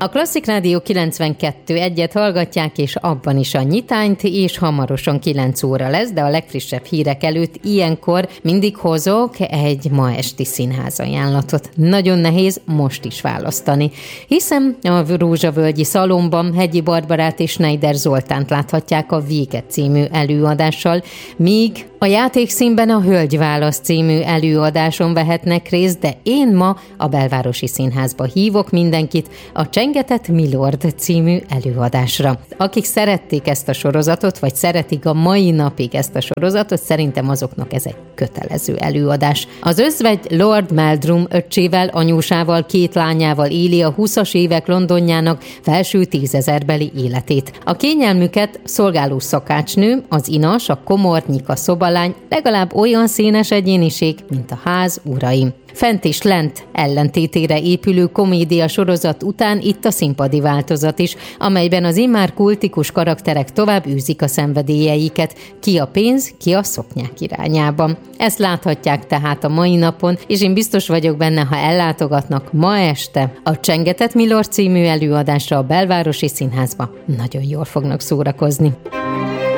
A Klasszik Rádió 92.1-et hallgatják, és abban is a nyitányt, és hamarosan 9 óra lesz, de a legfrissebb hírek előtt ilyenkor mindig hozok egy ma esti színházajánlatot. Nagyon nehéz most is választani, hiszen a Rózsavölgyi Szalonban Hegyi Barbarát és Schneider Zoltánt láthatják a Véget című előadással, míg a Játékszínben a Hölgyválasz című előadáson vehetnek részt, de én ma a Belvárosi Színházba hívok mindenkit a Csengetett Milord című előadásra. Akik szerették ezt a sorozatot, vagy szeretik a mai napig ezt a sorozatot, szerintem azoknak ez egy kötelező előadás. Az özvegy Lord Meldrum öccsével, anyósával, 2 lányával éli a 20-as évek Londonjának felső 10 000-beli életét. A kényelmüket szolgáló szakácsnő, az inas, a komornyika szobalány legalább olyan színes egyéniség, mint a ház urai. Fent és lent ellentétére épülő komédia sorozat után itt a színpadi változat is, amelyben az immár kultikus karakterek tovább űzik a szenvedélyeiket, ki a pénz, ki a szoknyák irányában. Ezt láthatják tehát a mai napon, és én biztos vagyok benne, ha ellátogatnak ma este a Csengetett Milord című előadásra a Belvárosi Színházba, nagyon jól fognak szórakozni.